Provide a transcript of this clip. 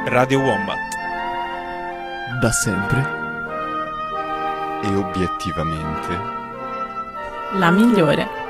Radio Wombat. Da sempre e obiettivamente la migliore.